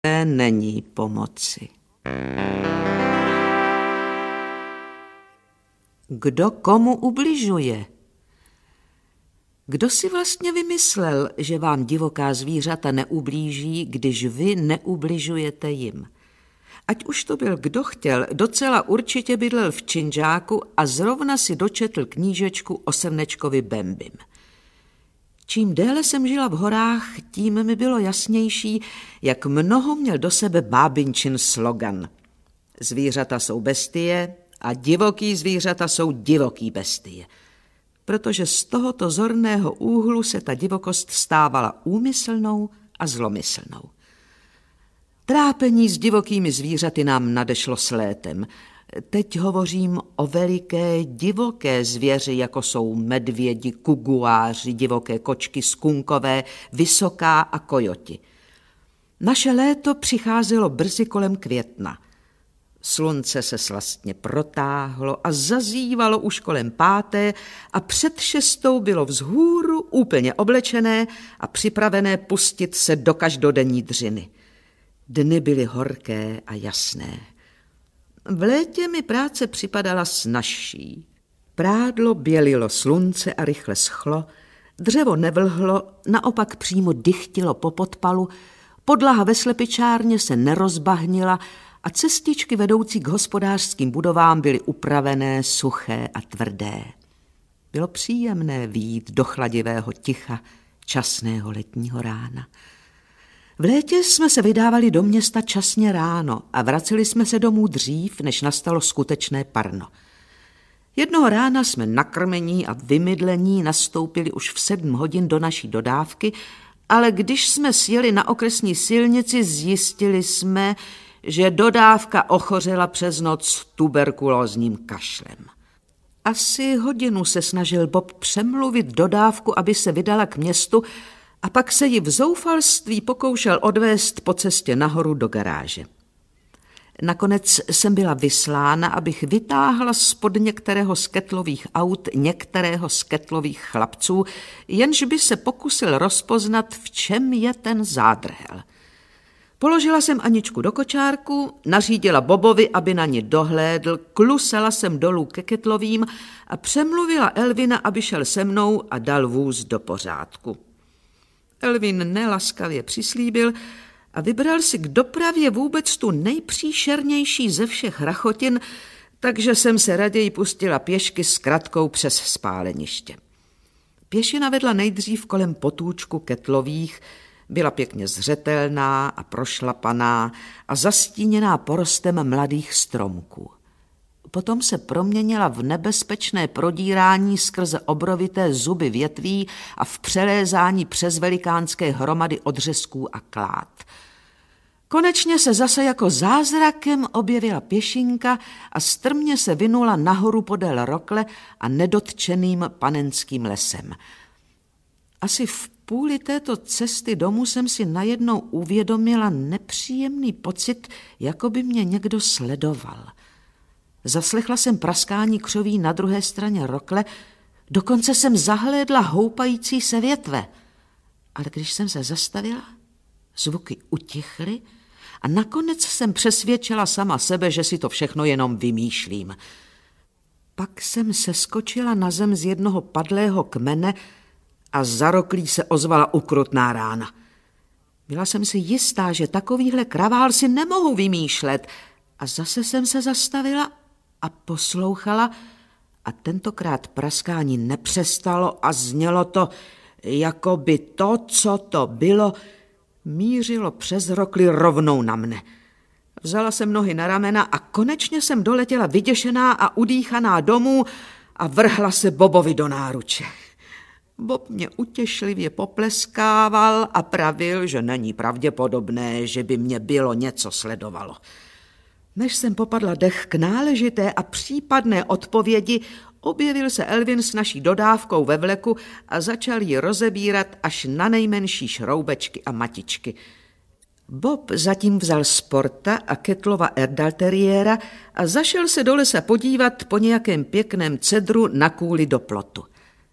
není pomoci. Kdo komu ubližuje? Kdo si vlastně vymyslel, že vám divoká zvířata neublíží, když vy neubližujete jim? Ať už to byl kdo chtěl, docela určitě bydlel v činžáku a zrovna si dočetl knížečku o Srnečkovi Bembim. Čím déle jsem žila v horách, tím mi bylo jasnější, jak mnoho měl do sebe bábinčin slogan. Zvířata jsou bestie a divoký zvířata jsou divoký bestie. Protože z tohoto zorného úhlu se ta divokost stávala úmyslnou a zlomyslnou. Trápení s divokými zvířaty nám nadešlo s létem. Teď hovořím o veliké divoké zvěři, jako jsou medvědi, kuguáři, divoké kočky, skunkové, vysoká a kojoti. Naše léto přicházelo brzy kolem května. Slunce se slastně protáhlo a zazívalo už kolem 5. a před 6. bylo vzhůru úplně oblečené a připravené pustit se do každodenní dřiny. Dny byly horké a jasné. V létě mi práce připadala snazší. Prádlo bělilo slunce a rychle schlo, dřevo nevlhlo, naopak přímo dychtilo po podpalu, podlaha ve slepičárně se nerozbahnila a cestičky vedoucí k hospodářským budovám byly upravené, suché a tvrdé. Bylo příjemné vyjít do chladivého ticha časného letního rána. V létě jsme se vydávali do města časně ráno a vraceli jsme se domů dřív, než nastalo skutečné parno. Jednoho rána jsme nakrmení a vymydlení nastoupili už v 7 hodin do naší dodávky, ale když jsme sjeli na okresní silnici, zjistili jsme, že dodávka ochořela přes noc tuberkulózním kašlem. Asi hodinu se snažil Bob přemluvit dodávku, aby se vydala k městu, a pak se jí v zoufalství pokoušel odvést po cestě nahoru do garáže. Nakonec jsem byla vyslána, abych vytáhla spod některého z ketlových aut některého z ketlových chlapců, jenž by se pokusil rozpoznat, v čem je ten zádrhel. Položila jsem Aničku do kočárku, nařídila Bobovi, aby na ně dohlédl, klusala jsem dolů ke ketlovým a přemluvila Elvina, aby šel se mnou a dal vůz do pořádku. Elvin nelaskavě přislíbil a vybral si k dopravě vůbec tu nejpříšernější ze všech rachotin, takže jsem se raději pustila pěšky s kratkou přes spáleniště. Pěšina vedla nejdřív kolem potůčku ketlových, byla pěkně zřetelná a prošlapaná a zastíněná porostem mladých stromků. Potom se proměnila v nebezpečné prodírání skrze obrovité zuby větví a v přelézání přes velikánské hromady odřezků a klád. Konečně se zase jako zázrakem objevila pěšinka a strmě se vinula nahoru podél rokle a nedotčeným panenským lesem. Asi v půli této cesty domů jsem si najednou uvědomila nepříjemný pocit, jako by mě někdo sledoval. Zaslechla jsem praskání křoví na druhé straně rokle, dokonce jsem zahlédla houpající se větve. Ale když jsem se zastavila, zvuky utichly a nakonec jsem přesvědčila sama sebe, že si to všechno jenom vymýšlím. Pak jsem seskočila na zem z jednoho padlého kmene a za roklí se ozvala ukrutná rána. Byla jsem si jistá, že takovýhle kravál si nemohu vymýšlet, a zase jsem se zastavila a poslouchala a tentokrát praskání nepřestalo a znělo to, jako by to, co to bylo, mířilo přes rokli rovnou na mne. Vzala jsem nohy na ramena a konečně jsem doletěla vyděšená a udýchaná domů a vrhla se Bobovi do náruče. Bob mě utěšlivě popleskával a pravil, že není pravděpodobné, že by mě bylo něco sledovalo. Než jsem popadla dech k náležité a případné odpovědi, objevil se Elvin s naší dodávkou ve vleku a začal ji rozebírat až na nejmenší šroubečky a matičky. Bob zatím vzal Sporta a Ketlova Erdalteriéra a zašel se do lesa podívat po nějakém pěkném cedru na kůli do plotu.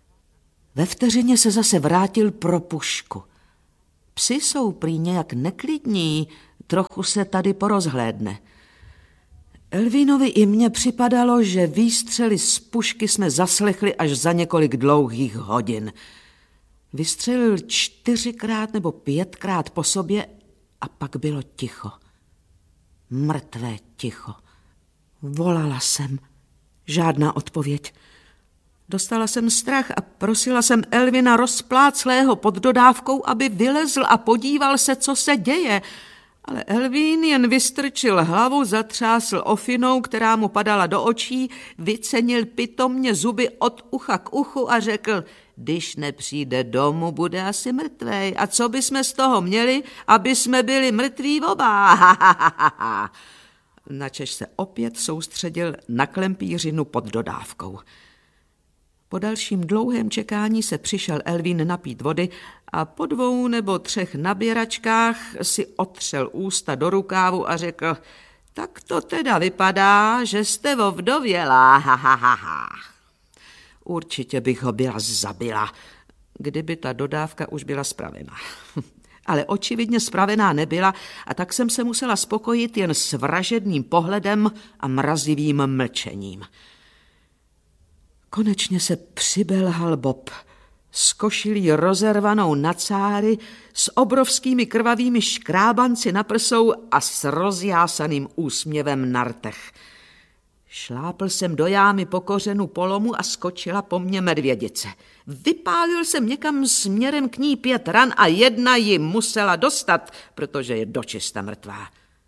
Ve vteřině se zase vrátil pro pušku. Psi jsou prý nějak neklidní, trochu se tady porozhlédne. Elvinovi i mně připadalo, že výstřely z pušky jsme zaslechli až za několik dlouhých hodin. Vystřelil 4krát nebo 5krát po sobě a pak bylo ticho. Mrtvé ticho. Volala jsem. Žádná odpověď. Dostala jsem strach a prosila jsem Elvina rozpláclého pod dodávkou, aby vylezl a podíval se, co se děje. Ale Elvín jen vystrčil hlavu, zatřásl ofinou, která mu padala do očí, vycenil pitomně zuby od ucha k uchu a řekl: když nepřijde domů, bude asi mrtvej. A co bychom z toho měli, aby jsme byli mrtví oba? Načež se opět soustředil na klempířinu pod dodávkou. Po dalším dlouhém čekání se přišel Elvín napít vody a po 2 nebo 3 naběračkách si otřel ústa do rukávu a řekl: tak to teda vypadá, že jste ovdovělá. Určitě bych ho byla zabila, kdyby ta dodávka už byla spravená. Ale očividně spravená nebyla a tak jsem se musela spokojit jen s vražedným pohledem a mrazivým mlčením. Konečně se přibelhal Bob s košilí rozervanou na cáry, s obrovskými krvavými škrábanci na prsou a s rozjásaným úsměvem na rtech. Šlápl jsem do jámy po kořenu polomu a skočila po mně medvědice. Vypálil jsem někam směrem k ní 5 ran a jedna ji musela dostat, protože je dočista mrtvá.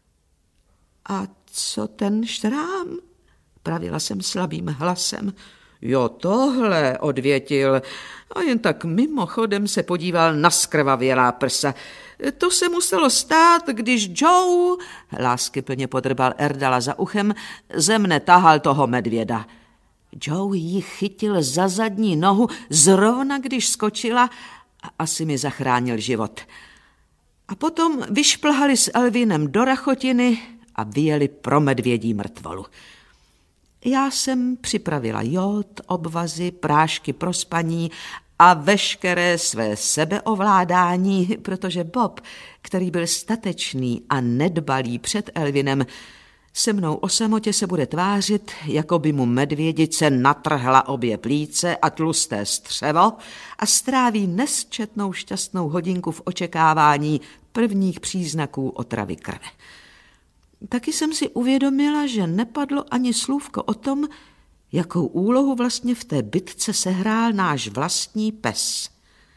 A co ten štrám? Pravila jsem slabým hlasem. Jo, tohle, odvětil a jen tak mimochodem se podíval na skrvavělá prsa. To se muselo stát, když Joe, láskyplně podrbal Erdala za uchem, ze mne tahal toho medvěda. Joe ji chytil za zadní nohu zrovna, když skočila a asi mi zachránil život. A potom vyšplhali s Elvinem do rachotiny a vyjeli pro medvědí mrtvolu. Já jsem připravila jód, obvazy, prášky pro spaní a veškeré své sebeovládání, protože Bob, který byl statečný a nedbalý před Elvinem, se mnou o samotě se bude tvářit, jako by mu medvědice natrhla obě plíce a tlusté střevo a stráví nesčetnou šťastnou hodinku v očekávání prvních příznaků otravy krve. Taky jsem si uvědomila, že nepadlo ani slůvko o tom, jakou úlohu vlastně v té bitce sehrál náš vlastní pes.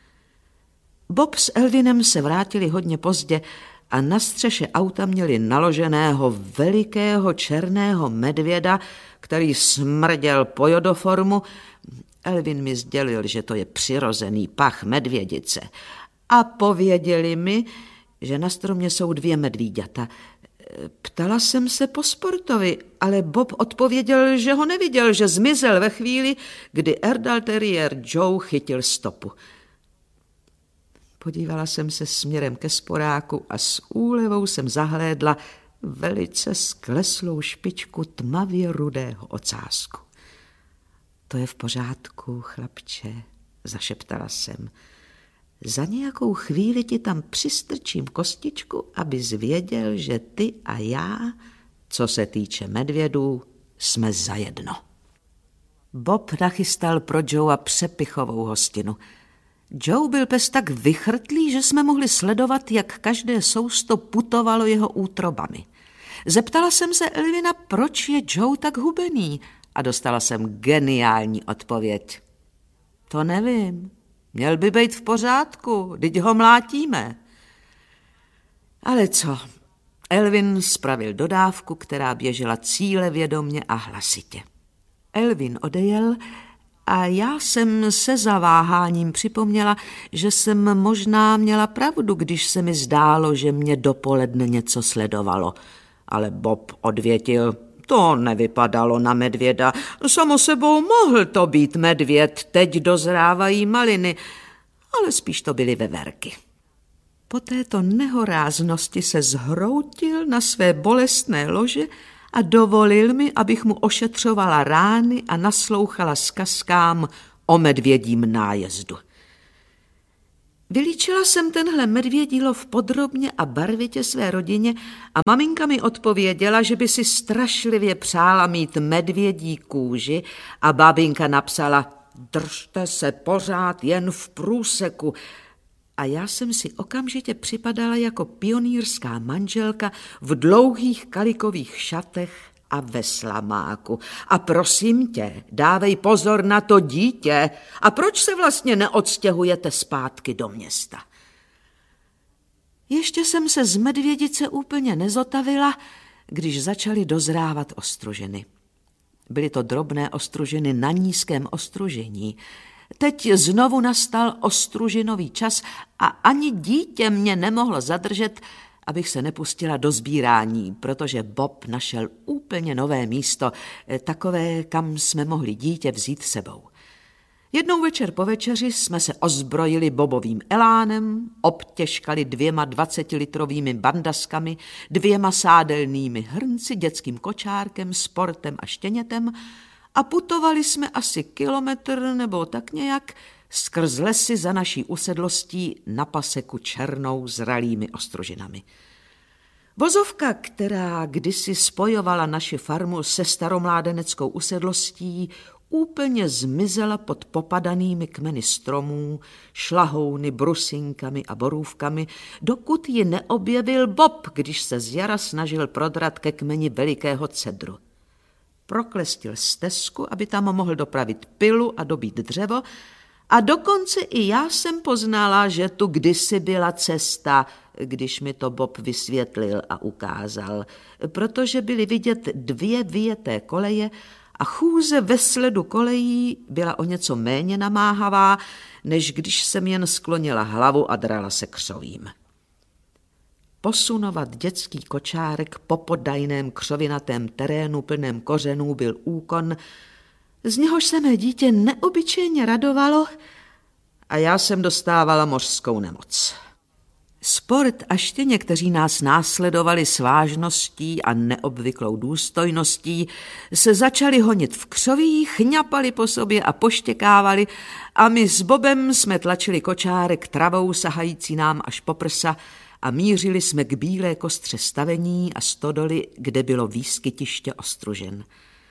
Bob s Elvinem se vrátili hodně pozdě a na střeše auta měli naloženého velikého černého medvěda, který smrděl po jodoformu. Elvin mi sdělil, že to je přirozený pach medvědice. A pověděli mi, že na stromě jsou 2 medvíďata. Ptala jsem se po sportovi, ale Bob odpověděl, že ho neviděl, že zmizel ve chvíli, kdy Erdal Terrier Joe chytil stopu. Podívala jsem se směrem ke sporáku a s úlevou jsem zahlédla velice skleslou špičku tmavě rudého ocásku. To je v pořádku, chlapče, zašeptala jsem. Za nějakou chvíli ti tam přistrčím kostičku, abys věděl, že ty a já, co se týče medvědů, jsme zajedno. Bob nachystal pro Joea přepichovou hostinu. Joe byl pes tak vychrtlý, že jsme mohli sledovat, jak každé sousto putovalo jeho útrobami. Zeptala jsem se Elvina, proč je Joe tak hubený, a dostala jsem geniální odpověď. To nevím. Měl by být v pořádku, vždyť ho mlátíme. Ale co? Elvin spravil dodávku, která běžela cílevědomě a hlasitě. Elvin odejel a já jsem se zaváháním připomněla, že jsem možná měla pravdu, když se mi zdálo, že mě dopoledne něco sledovalo. Ale Bob odvětil, to nevypadalo na medvěda. Samo sebou mohl to být medvěd, teď dozrávají maliny, ale spíš to byly veverky. Po této nehoráznosti se zhroutil na své bolestné lože a dovolil mi, abych mu ošetřovala rány a naslouchala zkazkám o medvědím nájezdu. Vylíčila jsem tenhle medvědí lov podrobně a barvitě své rodině a maminka mi odpověděla, že by si strašlivě přála mít medvědí kůži a babinka napsala: držte se pořád jen v průseku. A já jsem si okamžitě připadala jako pionýrská manželka v dlouhých kalikových šatech a ve slamáku. A prosím tě, dávej pozor na to dítě. A proč se vlastně neodstěhujete zpátky do města? Ještě jsem se z medvědice úplně nezotavila, když začaly dozrávat ostružiny. Byly to drobné ostružiny na nízkém ostružení. Teď znovu nastal ostružinový čas a ani dítě mě nemohlo zadržet, abych se nepustila do sbírání, protože Bob našel úplně nové místo, takové, kam jsme mohli dítě vzít sebou. Jednou večer po večeři jsme se ozbrojili bobovým elánem, obtěžkali 2 20litrovými bandaskami, 2 sádelnými hrnci, dětským kočárkem, sportem a štěnětem a putovali jsme asi kilometr nebo tak nějak skrz lesy za naší usedlostí na paseku černou zralými ostružinami. Vozovka, která kdysi spojovala naši farmu se staromládeneckou usedlostí, úplně zmizela pod popadanými kmeny stromů, šlahouny, brusinkami a borůvkami, dokud ji neobjevil Bob, když se z jara snažil prodrat ke kmeni velikého cedru. Proklestil stezku, aby tam mohl dopravit pilu a dobít dřevo, a dokonce i já jsem poznala, že tu kdysi byla cesta, když mi to Bob vysvětlil a ukázal, protože byly vidět 2 vyjeté koleje a chůze ve sledu kolejí byla o něco méně namáhavá, než když jsem jen sklonila hlavu a drala se křovím. Posunovat dětský kočárek po poddajném křovinatém terénu plném kořenů byl úkon, z něhož se mé dítě neobyčejně radovalo a já jsem dostávala mořskou nemoc. Sport a štěně, kteří nás následovali s vážností a neobvyklou důstojností, se začali honit v křoví, chňapali po sobě a poštěkávali a my s Bobem jsme tlačili kočárek travou sahající nám až po prsa a mířili jsme k bílé kostře stavení a stodoly, kde bylo výskytiště ostružin.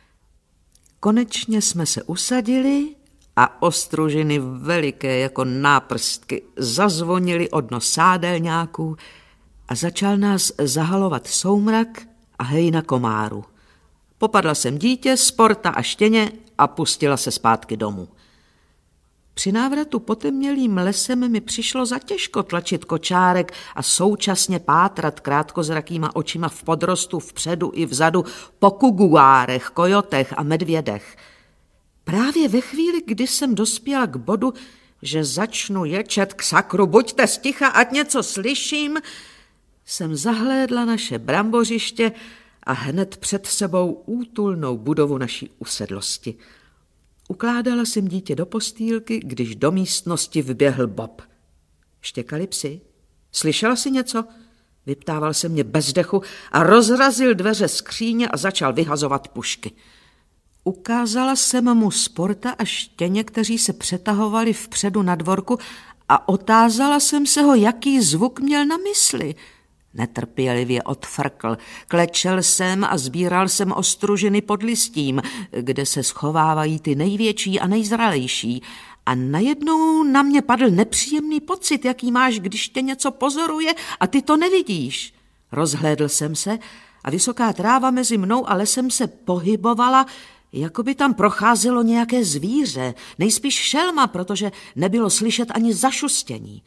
Konečně jsme se usadili a ostružiny veliké jako náprstky zazvonily od nos sádelňáků a začal nás zahalovat soumrak a hejna komáru. Popadla jsem dítě, sporta a štěně a pustila se zpátky domů. Při návratu potemnělým lesem mi přišlo zatěžko tlačit kočárek a současně pátrat krátkozrakýma očima v podrostu vpředu i vzadu po kuguárech, kojotech a medvědech. Právě ve chvíli, kdy jsem dospěla k bodu, že začnu ječet k sakru, buďte sticha, ať něco slyším, jsem zahlédla naše brambořiště a hned před sebou útulnou budovu naší usedlosti. Ukládala jsem dítě do postýlky, když do místnosti vběhl Bob. Štěkali psi. Slyšela jsi něco? Vyptával se mě bez dechu a rozrazil dveře skříně a začal vyhazovat pušky. Ukázala jsem mu sporta a štěně, kteří se přetahovali vpředu na dvorku a otázala jsem se ho, jaký zvuk měl na mysli. Netrpělivě odfrkl. Klečel jsem a sbíral jsem ostružiny pod listím, kde se schovávají ty největší a nejzralejší. A najednou na mě padl nepříjemný pocit, jaký máš, když tě něco pozoruje a ty to nevidíš. Rozhlédl jsem se a vysoká tráva mezi mnou a lesem se pohybovala, jako by tam procházelo nějaké zvíře, nejspíš šelma, protože nebylo slyšet ani zašustění.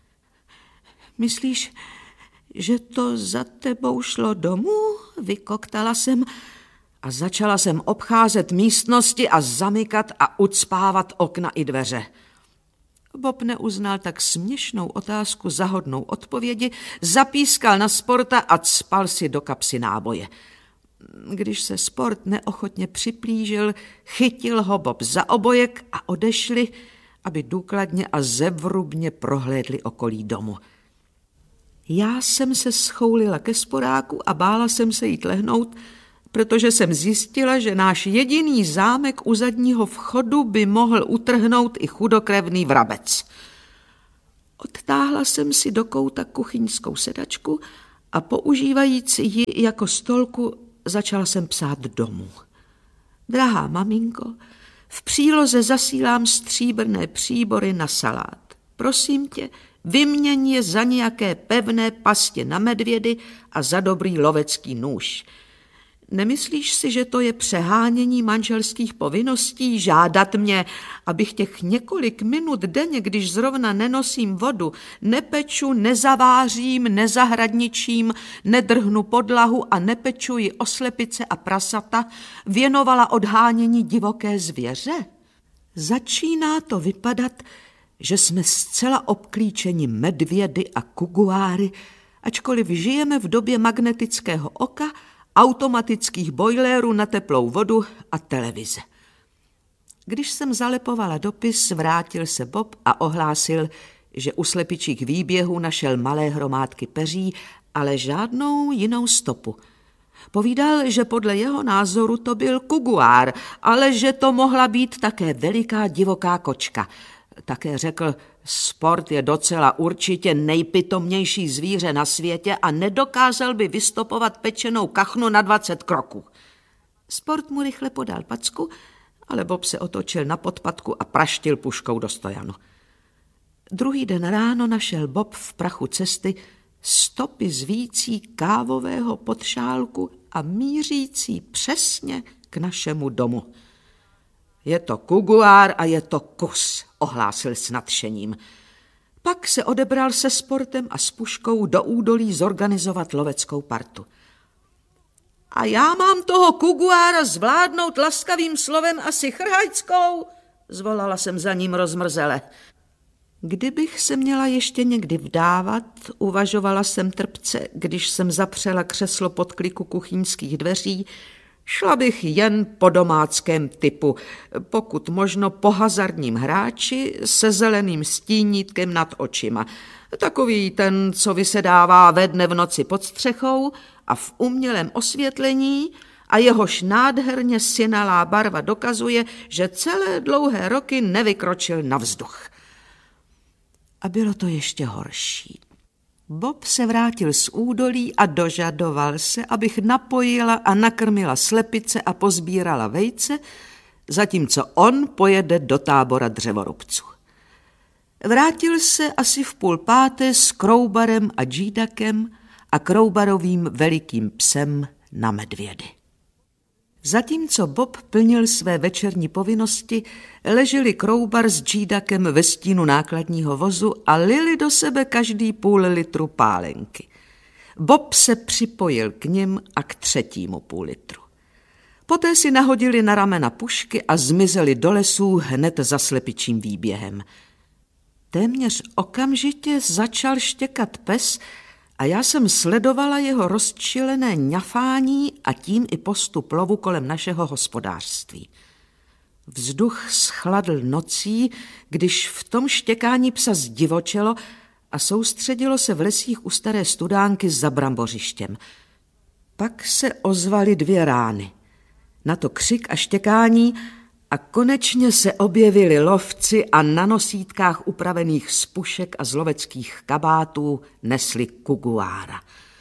Myslíš, že to za tebou šlo domů? Vykoktala jsem a začala jsem obcházet místnosti a zamykat a ucpávat okna i dveře. Bob neuznal tak směšnou otázku za hodnou odpovědi, zapískal na sporta a cpal si do kapsy náboje. Když se sport neochotně připlížil, chytil ho Bob za obojek a odešli, aby důkladně a zevrubně prohlédli okolí domu. Já jsem se schoulila ke sporáku a bála jsem se jít lehnout, protože jsem zjistila, že náš jediný zámek u zadního vchodu by mohl utrhnout i chudokrevný vrabec. Odtáhla jsem si do kouta kuchyňskou sedačku a používajíc ji jako stolku začala jsem psát domů. Drahá maminko, v příloze zasílám stříbrné příbory na salát. Prosím tě, vyměň je za nějaké pevné pastě na medvědy a za dobrý lovecký nůž. Nemyslíš si, že to je přehánění manželských povinností žádat mě, abych těch několik minut denně, když zrovna nenosím vodu, nepeču, nezavářím, nezahradničím, nedrhnu podlahu a nepečuji oslepice a prasata, věnovala odhánění divoké zvěře? Začíná to vypadat, že jsme zcela obklíčeni medvědy a kuguáry, ačkoliv žijeme v době magnetického oka, automatických bojlérů na teplou vodu a televize. Když jsem zalepovala dopis, vrátil se Bob a ohlásil, že u slepičích výběhů našel malé hromádky peří, ale žádnou jinou stopu. Povídal, že podle jeho názoru to byl kuguár, ale že to mohla být také veliká divoká kočka. Také řekl, sport je docela určitě nejpitomnější zvíře na světě a nedokázal by vystopovat pečenou kachnu na 20 kroků. Sport mu rychle podal packu, ale Bob se otočil na podpatku a praštil puškou do stojanu. Druhý den ráno našel Bob v prachu cesty stopy z vící kávového podšálku a mířící přesně k našemu domu. Je to kuguár a je to kus, ohlásil s nadšením. Pak se odebral se Sportem a s puškou do údolí zorganizovat loveckou partu. A já mám toho kuguára zvládnout laskavým slovem asi chrhajckou, zvolala jsem za ním rozmrzele. Kdybych se měla ještě někdy vdávat, uvažovala jsem trpce, když jsem zapřela křeslo pod kliku kuchyňských dveří, šla bych jen po domáckém typu, pokud možno po hazardním hráči se zeleným stínítkem nad očima. Takový ten, co vysedává ve dne v noci pod střechou a v umělém osvětlení a jehož nádherně synalá barva dokazuje, že celé dlouhé roky nevykročil na vzduch. A bylo to ještě horší. Bob se vrátil z údolí a dožadoval se, abych napojila a nakrmila slepice a pozbírala vejce, zatímco on pojede do tábora dřevorubců. Vrátil se asi v 4:30 s Kroubarem a Džídakem a Kroubarovým velikým psem na medvědy. Zatímco Bob plnil své večerní povinnosti, leželi Kroubar s Džídakem ve stínu nákladního vozu a lili do sebe každý půl litru pálenky. Bob se připojil k nim a k 3. půl litru. Poté si nahodili na ramena pušky a zmizeli do lesů hned za slepičím výběhem. Téměř okamžitě začal štěkat pes a já jsem sledovala jeho rozčilené ňafání a tím i postup lovu kolem našeho hospodářství. Vzduch schladl nocí, když v tom štěkání psa zdivočelo a soustředilo se v lesích u staré studánky za brambořištěm. Pak se ozvaly 2 rány. Na to křik a štěkání a konečně se objevili lovci a na nosítkách upravených z pušek a z loveckých kabátů nesli kuguára.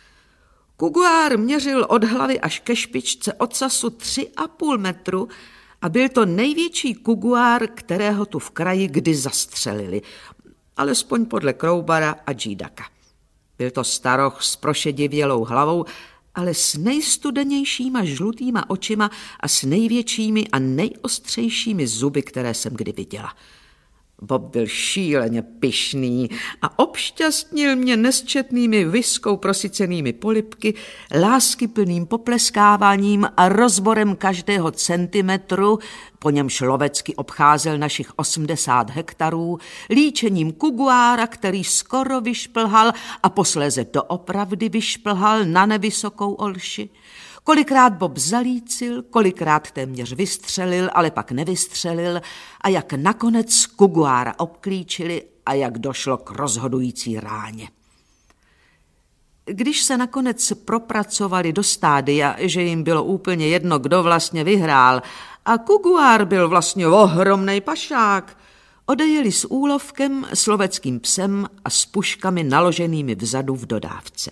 Kuguár měřil od hlavy až ke špičce ocasu 3,5 metru a byl to největší kuguár, kterého tu v kraji kdy zastřelili, alespoň podle Kroubara a Džídaka. Byl to staroch s prošedivělou hlavou, ale s nejstudenějšíma žlutýma očima a s největšími a nejostřejšími zuby, které jsem kdy viděla. Bob byl šíleně pyšný a obšťastnil mě nesčetnými viskou prosycenými polibky, láskyplným popleskáváním a rozborem každého centimetru, po němž lovecky obcházel našich 80 hektarů, líčením kuguára, který skoro vyšplhal a posléze doopravdy vyšplhal na nevysokou olši. Kolikrát Bob zalícil, kolikrát téměř vystřelil, ale pak nevystřelil a jak nakonec kuguára obklíčili a jak došlo k rozhodující ráně. Když se nakonec propracovali do stádia, že jim bylo úplně jedno, kdo vlastně vyhrál, a kuguár byl vlastně ohromnej pašák, Odejeli s úlovkem, s loveckým psem a s puškami naloženými vzadu v dodávce.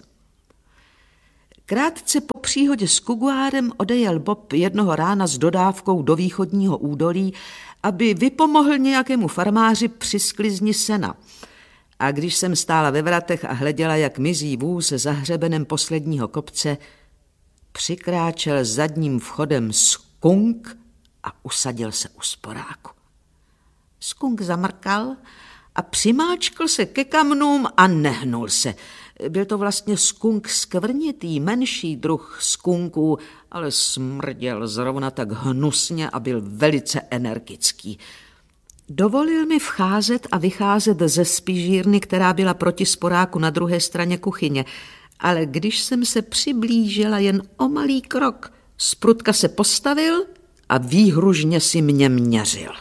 Krátce po příhodě s Kuguárem odejel Bob jednoho rána s dodávkou do východního údolí, aby vypomohl nějakému farmáři při sklizni sena. A když jsem stála ve vratech a hleděla, jak mizí vůz za hřebenem posledního kopce, přikráčel zadním vchodem skunk a usadil se u sporáku. Skunk zamrkal a přimáčkl se ke kamnům a nehnul se. Byl to vlastně skunk skvrnitý, menší druh skunků, ale smrděl zrovna tak hnusně a byl velice energický. Dovolil mi vcházet a vycházet ze spižírny, která byla proti sporáku na druhé straně kuchyně, ale když jsem se přiblížila jen o malý krok, zprutka se postavil a výhružně si mě měřil.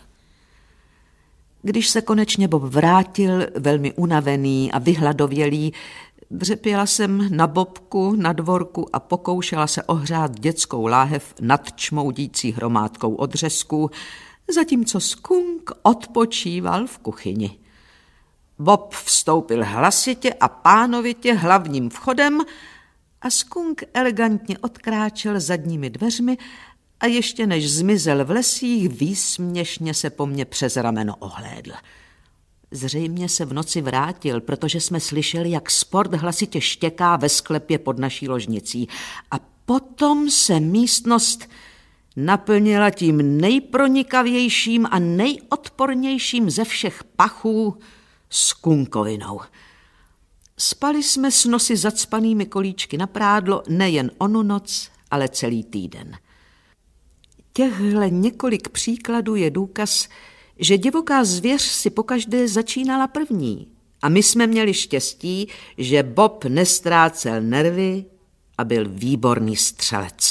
Když se konečně Bob vrátil, velmi unavený a vyhladovělý, dřepěla jsem na bobku, na dvorku a pokoušela se ohřát dětskou láhev nad čmoudící hromádkou odřezků, zatímco skunk odpočíval v kuchyni. Bob vstoupil hlasitě a pánovitě hlavním vchodem a skunk elegantně odkráčel zadními dveřmi a ještě než zmizel v lesích, výsměšně se po mně přes rameno ohlédl. Zřejmě se v noci vrátil, protože jsme slyšeli, jak Sport hlasitě štěká ve sklepě pod naší ložnicí. A potom se místnost naplnila tím nejpronikavějším a nejodpornějším ze všech pachů skunkovinou. Spali jsme s nosy zacpanými kolíčky na prádlo nejen onu noc, ale celý týden. Těchhle několik příkladů je důkaz, že divoká zvěř si pokaždé začínala první. A my jsme měli štěstí, že Bob nestrácel nervy a byl výborný střelec.